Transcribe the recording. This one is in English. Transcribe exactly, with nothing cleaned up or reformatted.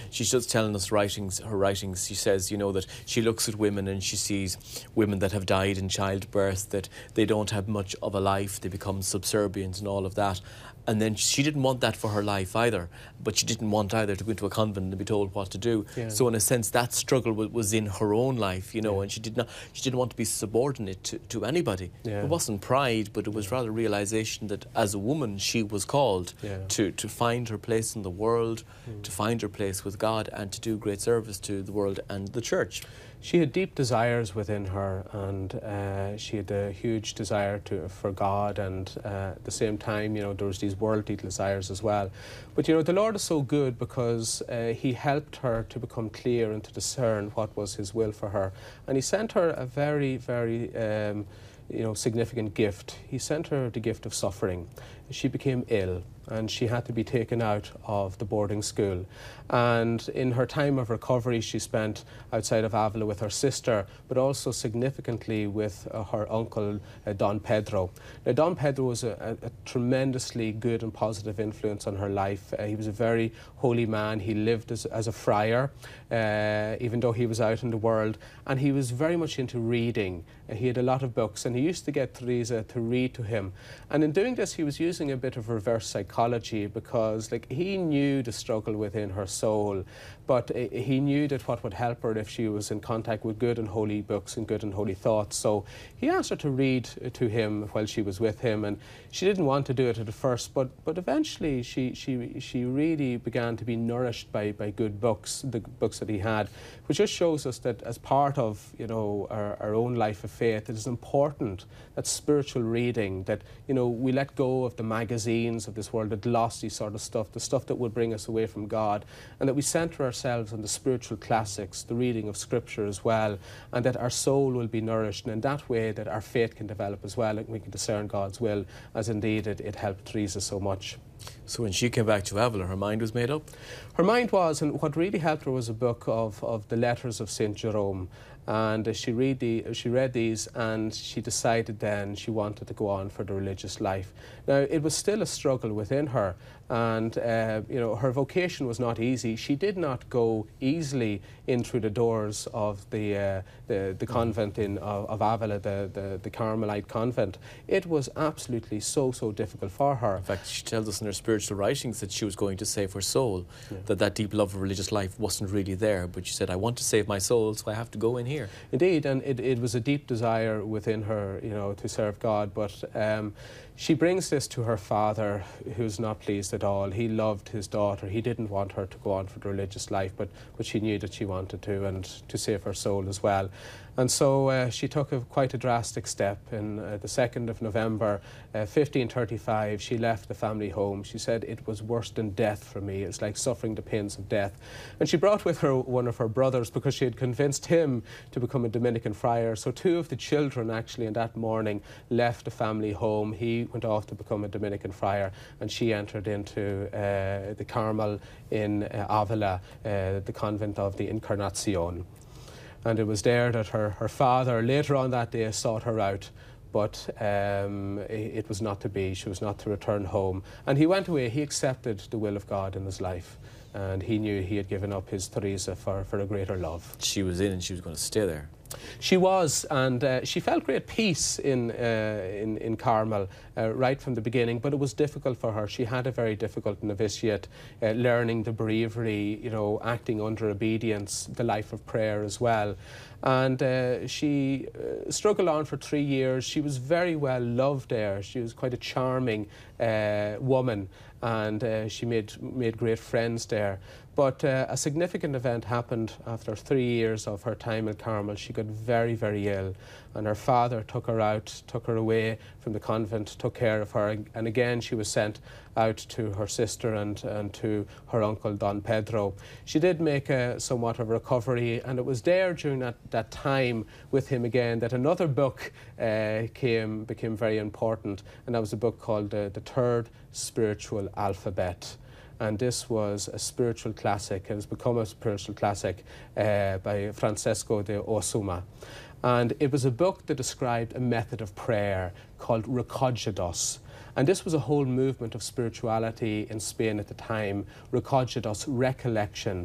she's just telling us writings, her writings. She says, you know, that she looks at women and she sees women that have died in childbirth, that they don't have much of a life, they become subservient and all of that. And then she didn't want that for her life either, but she didn't want either to go into a convent and be told what to do. Yeah. So in a sense, that struggle was in her own life, you know, yeah. and she did not, she didn't want to be subordinate to, to anybody. Yeah. It wasn't pride, but it was rather realisation that as a woman, she was called yeah. to, to find her place in the world, mm. to find her place with God, and to do great service to the world and the church. She had deep desires within her, and uh, she had a huge desire to, for God, and uh, at the same time, you know, there was these worldly desires as well. But, you know, the Lord is so good because uh, He helped her to become clear and to discern what was His will for her. And He sent her a very, very, um, you know, significant gift. He sent her the gift of suffering. She became ill, and she had to be taken out of the boarding school. And in her time of recovery, she spent outside of Avila with her sister, but also significantly with uh, her uncle, uh, Don Pedro. Now, Don Pedro was a, a, a tremendously good and positive influence on her life. Uh, he was a very holy man. He lived as, as a friar, uh, even though he was out in the world, and he was very much into reading. Uh, he had a lot of books, and he used to get Teresa to read to him. And in doing this, he was using a bit of reverse psychology, because like he knew the struggle within her soul, but uh, he knew that what would help her if she was in contact with good and holy books and good and holy thoughts. So he asked her to read to him while she was with him, and she didn't want to do it at first, but but eventually she she she really began to be nourished by by good books, the books that he had, which just shows us that as part of, you know, our, our own life of faith, it is important that spiritual reading, that, you know, we let go of the magazines of this world, the glossy sort of stuff, the stuff that would bring us away from God, and that we centre ourselves on the spiritual classics, the reading of Scripture as well, and that our soul will be nourished, and in that way that our faith can develop as well, and we can discern God's will, as indeed it, it helped Teresa so much. So when she came back to Avila, her mind was made up? Her mind was, and what really helped her was a book of, of the letters of Saint Jerome. And uh, she, read the, she read these, and she decided then she wanted to go on for the religious life. Now, it was still a struggle within her, and uh, you know, her vocation was not easy. She did not go easily in through the doors of the, uh, the, the convent in, of, of Avila, the, the, the Carmelite convent. It was absolutely so, so difficult for her. In fact, she tells us in her spiritual writings that she was going to save her soul, yeah. that that deep love of religious life wasn't really there, but she said, I want to save my soul, so I have to go in here. Indeed, and it, it was a deep desire within her, you know, to serve God, but um, she brings this to her father, who's not pleased at all. He loved his daughter. He didn't want her to go on for the religious life, but, but she knew that she wanted to, and to save her soul as well. And so uh, she took a, quite a drastic step. In uh, the second of November, uh, fifteen thirty-five, she left the family home. She said, it was worse than death for me. It's like suffering the pains of death. And she brought with her one of her brothers, because she had convinced him to become a Dominican friar. So two of the children actually in that morning left the family home. He went off to become a Dominican friar, and she entered into uh, the Carmel in uh, Avila, uh, the convent of the Encarnacion. And it was there that her, her father later on that day sought her out, but um, it, it was not to be. She was not to return home. And he went away. He accepted the will of God in his life, and he knew he had given up his Teresa for, for a greater love. She was in, and she was going to stay there. She was, and uh, she felt great peace in, uh, in, in Carmel uh, right from the beginning, but it was difficult for her. She had a very difficult novitiate, uh, learning the breviary, you know, acting under obedience, the life of prayer as well. And uh, she uh, struggled on for three years. She was very well loved there. She was quite a charming uh, woman, and uh, she made, made great friends there. But uh, a significant event happened after three years of her time in Carmel. She got very, very ill, and her father took her out, took her away from the convent, took care of her, and again she was sent out to her sister and, and to her uncle Don Pedro. She did make a, somewhat of a recovery, and it was there during that, that time with him again that another book uh, came, became very important, and that was a book called uh, The Third Spiritual Alphabet. And this was a spiritual classic. It has become a spiritual classic uh, by Francesco de Osuna. And it was a book that described a method of prayer called Recogitados. And this was a whole movement of spirituality in Spain at the time, Recogitados, recollection.